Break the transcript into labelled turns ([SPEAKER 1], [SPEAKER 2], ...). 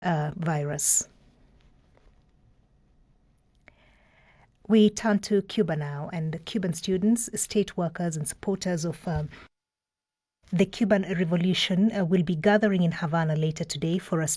[SPEAKER 1] virus. We turn to Cuba now, and Cuban students, state workers, and supporters of the Cuban Revolution will be gathering in Havana later today for a